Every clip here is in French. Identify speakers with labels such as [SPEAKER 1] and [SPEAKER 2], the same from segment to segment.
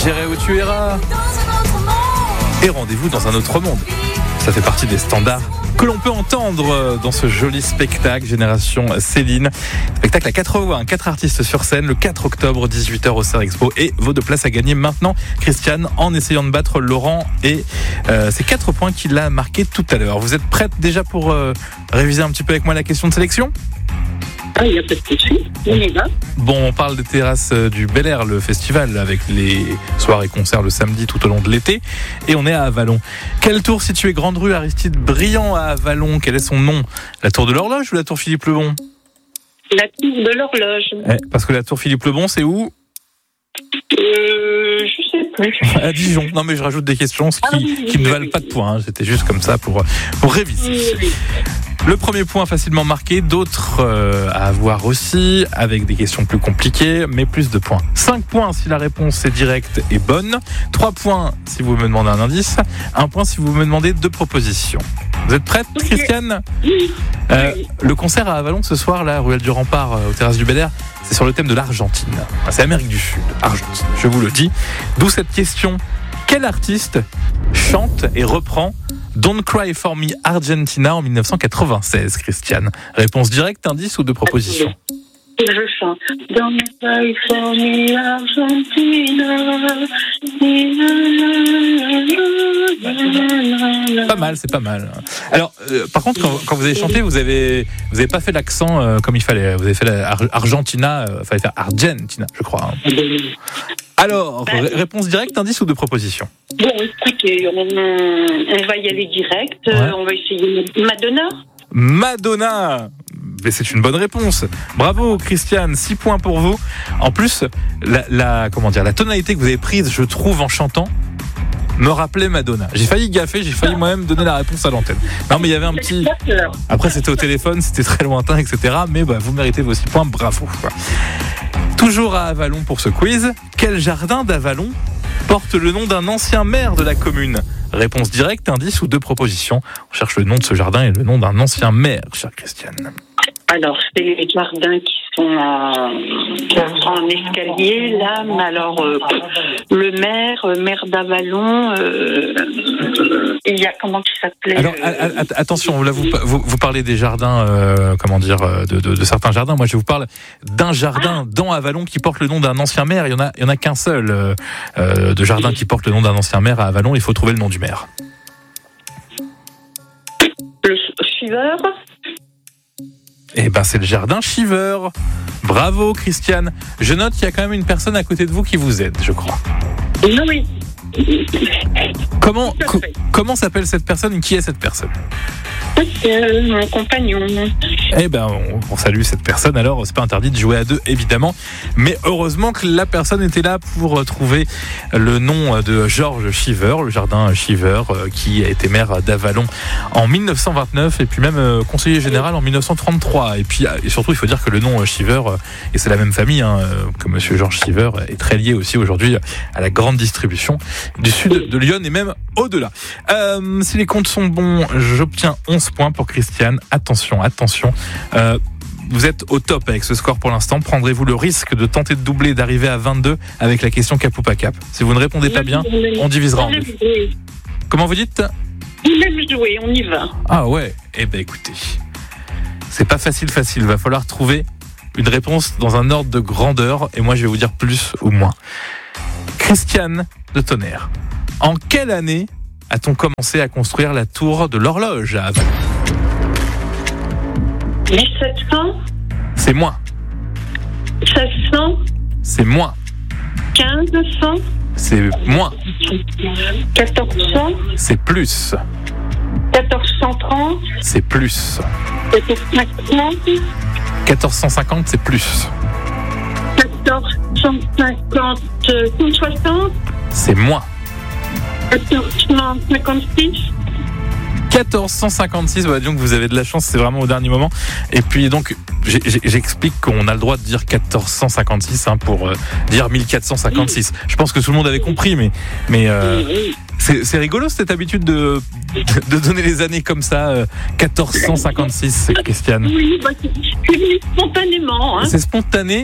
[SPEAKER 1] J'irai où tu iras. Et rendez-vous dans un autre monde. Ça fait partie des standards que l'on peut entendre dans ce joli spectacle Génération Céline. Spectacle à 4 voix, 4 artistes sur scène, le 4 octobre, 18h au Serre Expo. Et vos 2 places à gagner maintenant, Christiane, en essayant de battre Laurent. Et c'est 4 points qu'il a marqués tout à l'heure. Vous êtes prête déjà pour réviser un petit peu avec moi la question de sélection ?
[SPEAKER 2] Ah, il n'y a pas de souci, on y va.
[SPEAKER 1] Bon, on parle des terrasses du Bel Air, le festival, avec les soirées concerts le samedi tout au long de l'été. Et on est à Avallon. Quelle tour située Grande Rue Aristide Briand à Avallon ? Quel est son nom ? La tour de l'horloge ou la tour Philippe Lebon ?
[SPEAKER 2] La tour de l'horloge.
[SPEAKER 1] Parce que la tour Philippe Lebon, c'est où ?
[SPEAKER 2] Je sais plus.
[SPEAKER 1] À Dijon. Non, mais je rajoute des questions qui ne valent pas de points. C'était juste comme ça pour réviser.
[SPEAKER 2] Oui.
[SPEAKER 1] Le premier point facilement marqué, d'autres à avoir aussi, avec des questions plus compliquées, mais plus de points. 5 points si la réponse est directe et bonne, 3 points si vous me demandez un indice, 1 point si vous me demandez 2 propositions. Vous êtes prête, Christiane ?
[SPEAKER 2] Oui.
[SPEAKER 1] Le concert à Avallon ce soir, là, ruelle du Rempart, aux terrasses du Bel Air, c'est sur le thème de l'Argentine. C'est Amérique du Sud, Argentine, je vous le dis. D'où cette question, quel artiste chante et reprend Don't Cry For Me Argentina en 1996, Christiane? Réponse directe, indice ou 2 propositions?
[SPEAKER 2] Je chante. Don't cry for me Argentina.
[SPEAKER 1] Pas mal, c'est pas mal. Alors, par contre, quand vous avez chanté, vous avez pas fait l'accent comme il fallait. Vous avez fait Argentina, fallait faire Argentina, je crois. Hein. Alors, réponse directe, indice ou 2 propositions?
[SPEAKER 2] Bon, écoutez, on va y aller direct. Ouais. On va essayer Madonna.
[SPEAKER 1] Madonna! Mais c'est une bonne réponse. Bravo, Christiane, 6 points pour vous. En plus, la tonalité que vous avez prise, je trouve, en chantant, me rappelait Madonna. J'ai failli gaffer, j'ai failli moi-même donner la réponse à l'antenne. Non, mais il y avait un petit... Après, c'était au téléphone, c'était très lointain, etc. Mais vous méritez vos 6 points, bravo. Toujours à Avallon pour ce quiz. Quel jardin d'Avallon porte le nom d'un ancien maire de la commune? Réponse directe, indice ou 2 propositions. On cherche le nom de ce jardin et le nom d'un ancien maire, chère Christiane.
[SPEAKER 2] Alors, c'est les jardins qui sont en escalier, là. Mais alors, le maire d'Avallon, il y a comment il s'appelait?
[SPEAKER 1] Alors, attention, là, vous parlez des jardins, de certains jardins. Moi, je vous parle d'un jardin dans Avallon qui porte le nom d'un ancien maire. Il y en a qu'un seul de jardin qui porte le nom d'un ancien maire à Avallon. Il faut trouver le nom du maire.
[SPEAKER 2] Le Chiver.
[SPEAKER 1] Eh ben, c'est le jardin Chiver. Bravo, Christiane. Je note qu'il y a quand même une personne à côté de vous qui vous aide, je crois.
[SPEAKER 2] Oui.
[SPEAKER 1] Comment s'appelle cette personne et qui est cette personne?
[SPEAKER 2] Mon compagnon.
[SPEAKER 1] Eh ben, on salue cette personne. Alors, c'est pas interdit de jouer à 2, évidemment. Mais heureusement que la personne était là pour trouver le nom de Georges Chiver, le jardin Chiver, qui a été maire d'Avallon en 1929 et puis même conseiller général en 1933. Et puis, et surtout, il faut dire que le nom Chiver, et c'est la même famille que monsieur Georges Chiver, est très lié aussi aujourd'hui à la grande distribution du sud de Lyon et même au-delà. Si les comptes sont bons, j'obtiens 11 points pour Christiane. Attention. Vous êtes au top avec ce score pour l'instant. Prendrez-vous le risque de tenter de doubler, d'arriver à 22 avec la question cap ou pas cap? Si vous ne répondez pas bien, on divisera en 2. Comment vous dites?
[SPEAKER 2] On aime jouer, on y va.
[SPEAKER 1] Ah ouais. Eh ben écoutez, c'est pas facile. Va falloir trouver une réponse dans un ordre de grandeur. Et moi, je vais vous dire plus ou moins. Christiane de Tonnerre, en quelle année a-t-on commencé à construire la tour de l'horloge à Avallon?
[SPEAKER 2] 1700.
[SPEAKER 1] C'est moins.
[SPEAKER 2] 1600.
[SPEAKER 1] C'est moins.
[SPEAKER 2] 1500.
[SPEAKER 1] C'est moins.
[SPEAKER 2] 1400.
[SPEAKER 1] C'est plus.
[SPEAKER 2] 1430.
[SPEAKER 1] C'est plus.
[SPEAKER 2] 1450.
[SPEAKER 1] 1450, c'est plus.
[SPEAKER 2] 1450. 160.
[SPEAKER 1] C'est moins.
[SPEAKER 2] 1456.
[SPEAKER 1] 1456, donc vous avez de la chance, c'est vraiment au dernier moment. Et puis donc, j'explique qu'on a le droit de dire 1456 pour dire 1456. Je pense que tout le monde avait compris, mais c'est rigolo cette habitude de donner les années comme ça. 1456, Christiane.
[SPEAKER 2] Oui, c'est spontanément.
[SPEAKER 1] C'est spontané.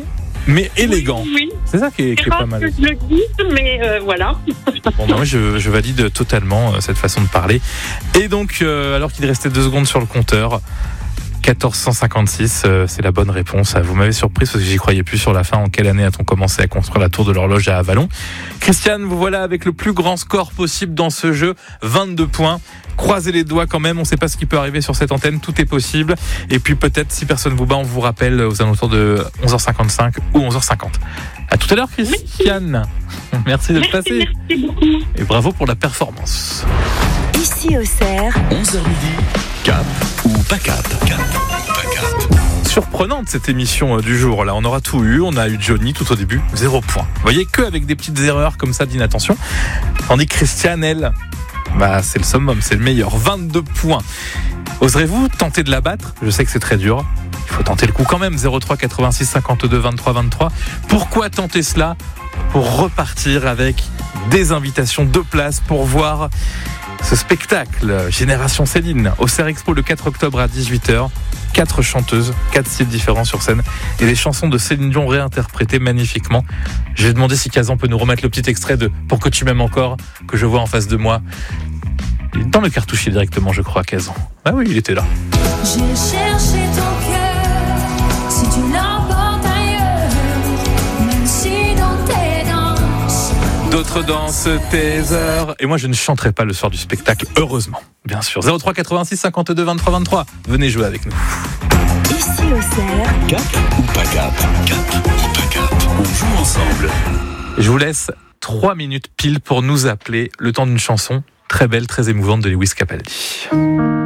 [SPEAKER 1] mais élégant.
[SPEAKER 2] Oui.
[SPEAKER 1] C'est ça qui est pas mal.
[SPEAKER 2] Je le dis, mais voilà.
[SPEAKER 1] Bon, moi, je valide totalement cette façon de parler. Et donc, alors qu'il restait 2 secondes sur le compteur, 1456, c'est la bonne réponse. Vous m'avez surprise parce que j'y croyais plus sur la fin. En quelle année a-t-on commencé à construire la tour de l'horloge à Avallon ? Christiane, vous voilà avec le plus grand score possible dans ce jeu, 22 points. Croisez les doigts quand même, on ne sait pas ce qui peut arriver sur cette antenne, tout est possible. Et puis peut-être, si personne vous bat, on vous rappelle aux alentours de 11h55 ou 11h50. À tout à l'heure, Christiane. Merci d'être passée.
[SPEAKER 2] Merci beaucoup.
[SPEAKER 1] Et bravo pour la performance.
[SPEAKER 3] Ici au Cerf,
[SPEAKER 4] 11h midi, cap ou pas cap. Cap ou pas cap.
[SPEAKER 1] Surprenante cette émission du jour. Là, on aura tout eu. On a eu Johnny tout au début, 0 points. Vous voyez, que avec des petites erreurs comme ça d'inattention. Tandis que Christiane, elle, c'est le summum, c'est le meilleur. 22 points. Oserez-vous tenter de la battre ? Je sais que c'est très dur. Il faut tenter le coup quand même. 03 86 52 23 23. Pourquoi tenter cela ? Pour repartir avec des invitations de place pour voir ce spectacle Génération Céline au Cerf Expo le 4 octobre à 18h. 4 chanteuses, 4 styles différents sur scène et des chansons de Céline Dion réinterprétées magnifiquement. Je vais demander si Kazan peut nous remettre le petit extrait de Pour que tu m'aimes encore que je vois en face de moi. Il est dans le cartouchier directement, je crois, Kazan. Ah oui, il était là.
[SPEAKER 5] J'ai cherché ton cœur, si tu l'emportes ailleurs, même si dans tes danses.
[SPEAKER 1] D'autres dansent tes heures. Et moi, je ne chanterai pas le soir du spectacle, heureusement. Bien sûr. 03 86 52 23 23. Venez jouer avec nous.
[SPEAKER 3] ici au Cerf,
[SPEAKER 4] Cap ou pas cap. Cap ou pas cap. On joue ensemble.
[SPEAKER 1] Je vous laisse 3 minutes pile pour nous appeler le temps d'une chanson très belle, très émouvante de Lewis Capaldi.